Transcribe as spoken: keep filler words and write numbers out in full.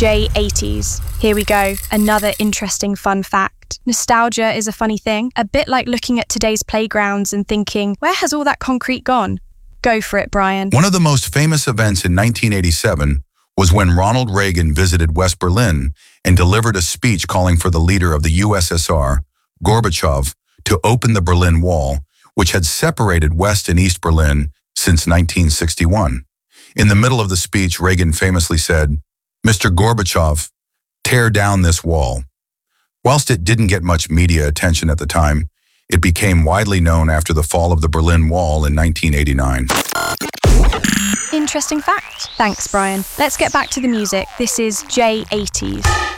J eighties. Here we go, another interesting fun fact. Nostalgia is a funny thing, a bit like looking at today's playgrounds and thinking, where has all that concrete gone? Go for it, Brian. One of the most famous events in nineteen eighty-seven was when Ronald Reagan visited West Berlin and delivered a speech calling for the leader of the U S S R, Gorbachev, to open the Berlin Wall, which had separated West and East Berlin since nineteen sixty-one. In the middle of the speech, Reagan famously said, "Mister Gorbachev, tear down this wall." Whilst it didn't get much media attention at the time, it became widely known after the fall of the Berlin Wall in nineteen eighty-nine. Interesting fact. Thanks, Brian. Let's get back to the music. This is J eighties.